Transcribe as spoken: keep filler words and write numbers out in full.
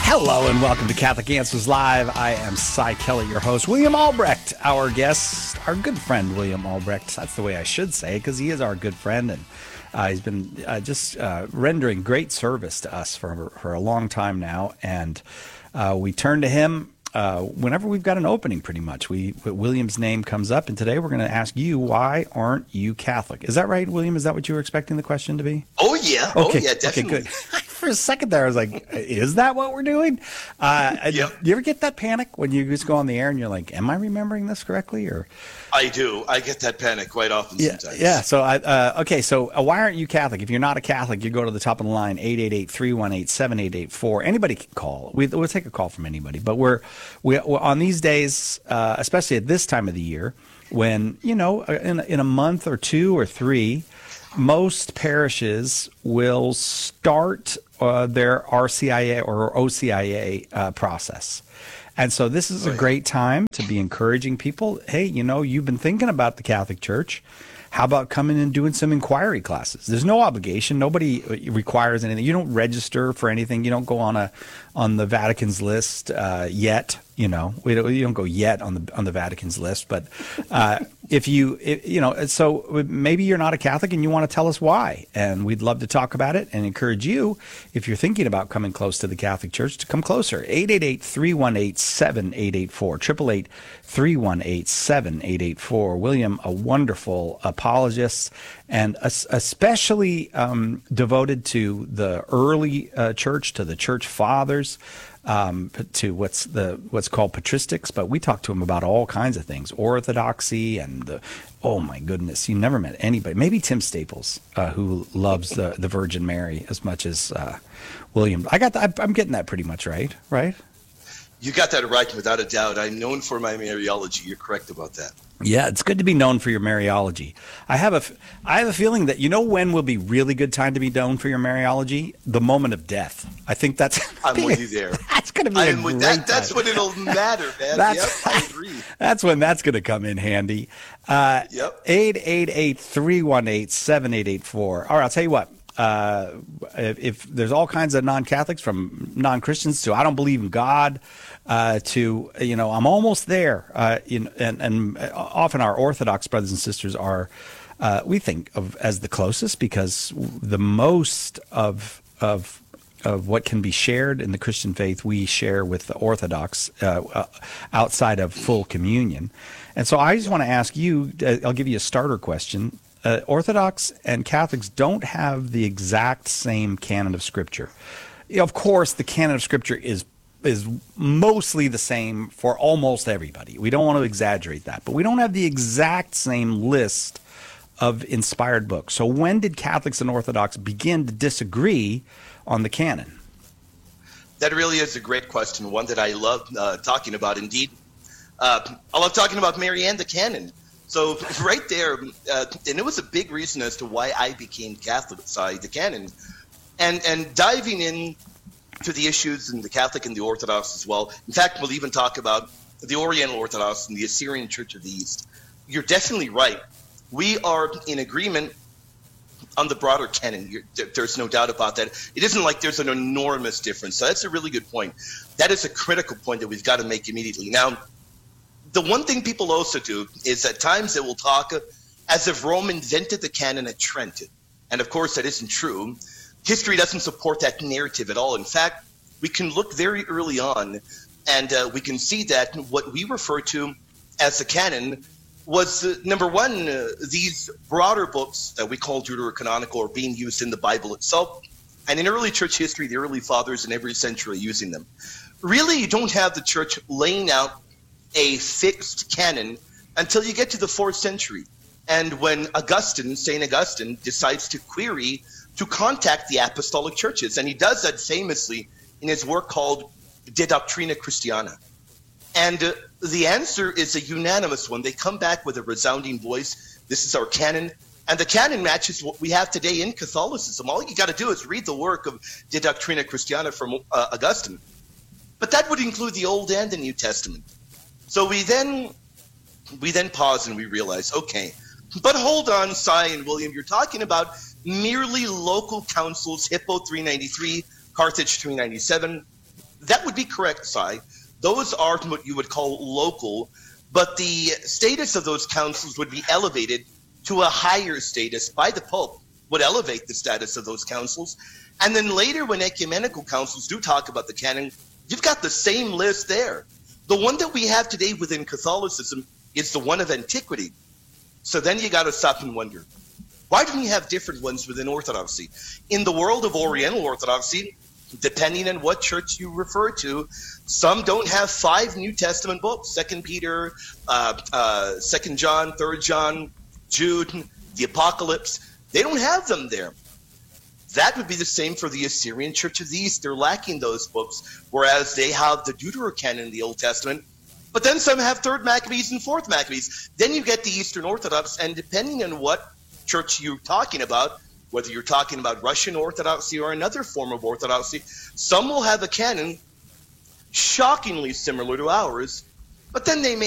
Hello and welcome to Catholic Answers Live. I am Cy Kelly, your host. William Albrecht, our guest, our good friend, William Albrecht. That's the way I should say, because he is our good friend, and uh, he's been uh, just uh, rendering great service to us for, for a long time now. And uh, we turn to him uh, whenever we've got an opening, pretty much. We William's name comes up, and today we're going to ask you, why aren't you Catholic? Is that right, William? Is that what you were expecting the question to be? Oh, yeah. Okay. Oh, yeah, definitely. Okay, good. For a second there, I was like, is that what we're doing? Uh, yep. Do you ever get that panic when you just go on the air and you're like, am I remembering this correctly? Or I do. I get that panic quite often yeah, sometimes. Yeah. So, I, uh, okay. So uh, why aren't you Catholic? If you're not a Catholic, you go to the top of the line, eight eight eight, three one eight, seven eight eight four. Anybody can call. We, we'll take a call from anybody. But we're, we, we're on these days, uh, especially at this time of the year, when, you know, in, in a month or two or three, most parishes will start uh, their R C I A or O C I A uh, process. And so this is a great time to be encouraging people. Hey, you know, you've been thinking about the Catholic Church. How about coming and doing some inquiry classes? There's no obligation. Nobody requires anything. You don't register for anything. You don't go on a on the Vatican's list uh, yet. You know, we don't, you don't go yet on the on the Vatican's list. But uh, if you, if, you know, so maybe you're not a Catholic and you want to tell us why, and we'd love to talk about it and encourage you, if you're thinking about coming close to the Catholic Church, to come closer. eight eight eight, three one eight, seven eight eight four. eight eight eight, three one eight, seven eight eight four. William, a wonderful apologist, and especially um, devoted to the early uh, church, to the church fathers. Um, to what's the what's called patristics, but we talked to him about all kinds of things, orthodoxy, and the oh my goodness, you never met anybody. Maybe Tim Staples, uh, who loves the the Virgin Mary as much as uh, William. I got that, I'm getting that pretty much right, right? You got that right, without a doubt. I'm known for my Mariology. You're correct about that. Yeah, it's good to be known for your Mariology. I have a, I have a feeling that, you know when will be really good time to be known for your Mariology? The moment of death. I think that's... I'm with you there. That's going to be I a am with great that. That's time. when it'll matter, man. That's, yep, I agree. That's when that's going to come in handy. Uh, yep. eight eight eight, three one eight, seven eight eight four. All right, I'll tell you what. Uh, if, if there's all kinds of non-Catholics, from non-Christians to I don't believe in God, uh, to, you know, I'm almost there. Uh, in, and, and often our Orthodox brothers and sisters are, uh, we think of as the closest, because the most of of of what can be shared in the Christian faith we share with the Orthodox uh, uh, outside of full communion. And so I just want to ask you, uh, I'll give you a starter question. Uh, Orthodox and Catholics don't have the exact same canon of Scripture. Of course, the canon of Scripture is is mostly the same for almost everybody. We don't want to exaggerate that, but we don't have the exact same list of inspired books. So when did Catholics and Orthodox begin to disagree on the canon? That really is a great question, one that I love uh, talking about. Indeed, uh, I love talking about Mary and the canon. So right there, uh, and it was a big reason as to why I became Catholic, sorry, the canon. And and diving in to the issues in the Catholic and the Orthodox as well. In fact, we'll even talk about the Oriental Orthodox and the Assyrian Church of the East. You're definitely right. We are in agreement on the broader canon. You're, there's no doubt about that. It isn't like there's an enormous difference. So that's a really good point. That is a critical point that we've got to make immediately. Now, the one thing people also do is at times they will talk as if Rome invented the canon at Trent. And of course, that isn't true. History doesn't support that narrative at all. In fact, we can look very early on and uh, we can see that what we refer to as the canon was, uh, number one, uh, these broader books that we call deuterocanonical are being used in the Bible itself. And in early church history, the early fathers in every century using them. Really, you don't have the church laying out a fixed canon until you get to the fourth century. And when Augustine, Saint Augustine, decides to query, to contact the apostolic churches. And he does that famously in his work called De Doctrina Christiana. And uh, the answer is a unanimous one. They come back with a resounding voice. This is our canon. And the canon matches what we have today in Catholicism. All you got to do is read the work of De Doctrina Christiana from uh, Augustine. But that would include the Old and the New Testament. So we then we then pause and we realize, okay, but hold on, Cy and William, you're talking about merely local councils, Hippo three ninety-three, Carthage three ninety-seven. That would be correct, Si. Those are what you would call local, but the status of those councils would be elevated to a higher status by the Pope, would elevate the status of those councils. And then later, when ecumenical councils do talk about the canon, you've got the same list there. The one that we have today within Catholicism is the one of antiquity. So then you got to stop and wonder, why do we have different ones within Orthodoxy? In the world of Oriental Orthodoxy, depending on what church you refer to, some don't have five New Testament books: Second Peter, uh, uh, Second John, Third John, Jude, the Apocalypse. They don't have them there. That would be the same for the Assyrian Church of the East. They're lacking those books, whereas they have the Deuterocanon in the Old Testament. But then some have Third Maccabees and Fourth Maccabees. Then you get the Eastern Orthodox, and depending on what church you're talking about, whether you're talking about Russian Orthodoxy or another form of Orthodoxy, some will have a canon shockingly similar to ours, but then they may